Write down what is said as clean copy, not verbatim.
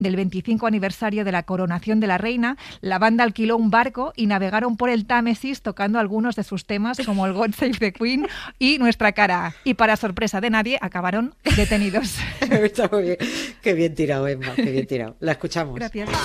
del 25 aniversario de la coronación de la reina, la banda alquiló un barco y navegaron por el Támesis tocando algunos de sus temas como el God Save the Queen y Nuestra cara. Y para sorpresa de nadie, acabaron detenidos. Está muy bien. Qué bien tirado, Emma, qué bien tirado. La escuchamos. Gracias.